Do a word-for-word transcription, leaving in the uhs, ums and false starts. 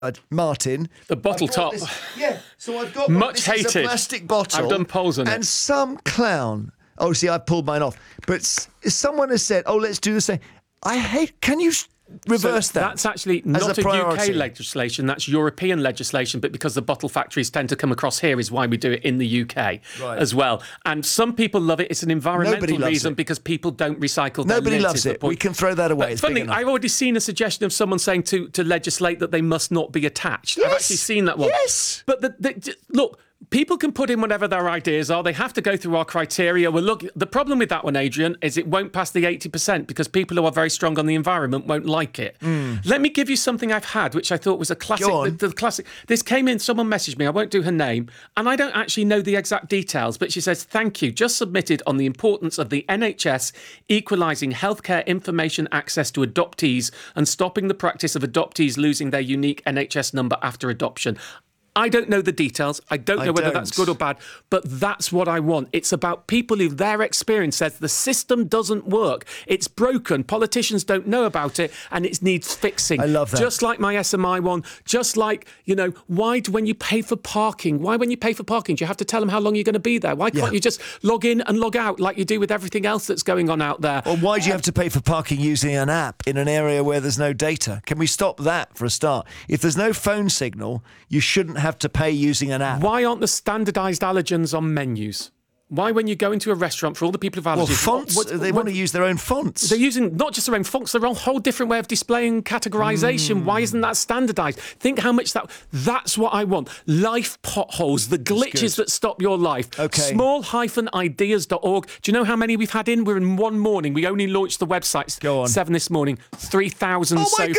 Uh, Martin. The bottle top. This, yeah, so I've got much one. This hated. Is a plastic bottle. I've done polls on it. And some clown. Oh, see, I pulled mine off. But s- someone has said, "Oh, let's do the same." I hate. Can you reverse so that? That's actually not a, a, a U K legislation. That's European legislation. But because the bottle factories tend to come across here, is why we do it in the U K right. as well. And some people love it. It's an environmental reason it. because people don't recycle. Their Nobody lids, loves it. We can throw that away. It's funny, I've already seen a suggestion of someone saying to to legislate that they must not be attached. Yes. I've actually seen that one. Yes. But the, the, look. People can put in whatever their ideas are. They have to go through our criteria. Well, look, the problem with that one, Adrian, is it won't pass the eighty percent because people who are very strong on the environment won't like it. Mm. Let me give you something I've had, which I thought was a classic. Go on. The, the classic. This came in, someone messaged me, I won't do her name, and I don't actually know the exact details, but she says, thank you, just submitted on the importance of the N H S equalising healthcare information access to adoptees and stopping the practice of adoptees losing their unique N H S number after adoption. I don't know the details. I don't know I whether don't. that's good or bad, but that's what I want. It's about people who their experience says the system doesn't work. It's broken. Politicians don't know about it and it needs fixing. I love that. Just like my S M I one, just like, you know, why do, when you pay for parking, why when you pay for parking, do you have to tell them how long you're going to be there? Why can't Yeah. you just log in and log out like you do with everything else that's going on out there? Or why do you have to pay for parking using an app in an area where there's no data? Can we stop that for a start? If there's no phone signal, you shouldn't have to pay using an app. Why aren't the standardised allergens on menus? Why, when you go into a restaurant, for all the people who've allergies... Well, fonts, what, what, they what, want to use their own fonts. They're using not just their own fonts, their own whole different way of displaying categorisation. Mm. Why isn't that standardised? Think how much that... That's what I want. Life potholes, the glitches that stop your life. Okay. small dash ideas dot org. Do you know how many we've had in? We're in one morning. We only launched the website Go on. seven this morning. three thousand oh so my